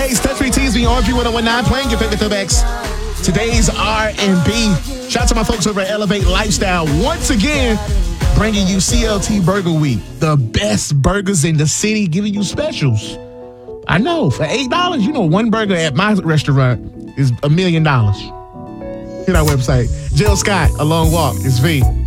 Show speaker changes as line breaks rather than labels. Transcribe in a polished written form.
Hey, Step 3 T's, we on 119, playing your favorite throwbacks. Today's R&B. Shout out to my folks over at Elevate Lifestyle. Once again, bringing you CLT Burger Week. The best burgers in the city, giving you specials. I know, for $8, you know, one burger at my restaurant is $1 million. Hit our website. Jill Scott, A Long Walk, is V.